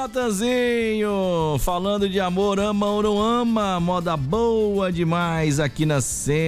Natanzinho, falando de amor, ama ou não ama, moda boa demais aqui na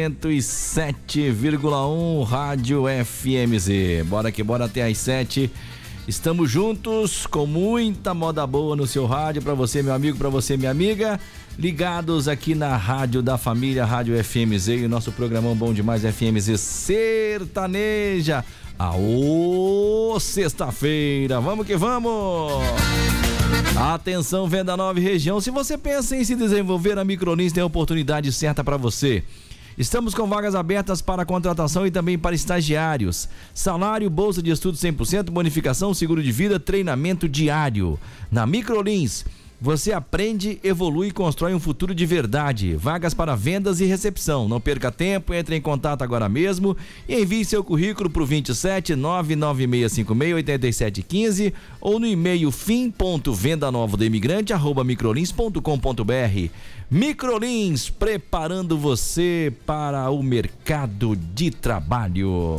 107,1 Rádio FMZ. Bora que bora até às 7. Estamos juntos com muita moda boa no seu rádio, pra você, meu amigo, pra você, minha amiga, ligados aqui na Rádio da Família, Rádio FMZ, e o nosso programão bom demais, FMZ Sertaneja. Aô, sexta-feira, vamos que vamos! Atenção, Venda Nova e região, se você pensa em se desenvolver, a Microlins tem a oportunidade certa para você. Estamos com vagas abertas para contratação e também para estagiários. Salário, bolsa de estudo 100%, bonificação, seguro de vida, treinamento diário. Na Microlins, você aprende, evolui e constrói um futuro de verdade. Vagas para vendas e recepção. Não perca tempo, entre em contato agora mesmo e envie seu currículo para o 27 996568715 ou no e-mail fim.vendanovodoimigrante@microlins.com.br. Microlins, preparando você para o mercado de trabalho.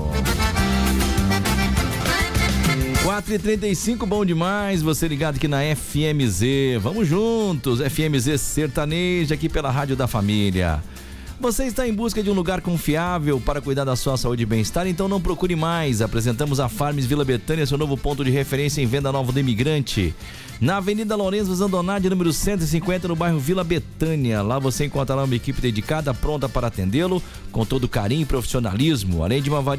4h35, bom demais, você ligado aqui na FMZ, vamos juntos, FMZ Sertaneja aqui pela Rádio da Família. Você está em busca de um lugar confiável para cuidar da sua saúde e bem-estar? Então não procure mais. Apresentamos a Farms Vila Betânia, seu novo ponto de referência em Venda Nova do Imigrante. Na Avenida Lourenço Zandonade, número 150, no bairro Vila Betânia. Lá você encontrará uma equipe dedicada, pronta para atendê-lo com todo carinho e profissionalismo, além de uma variedade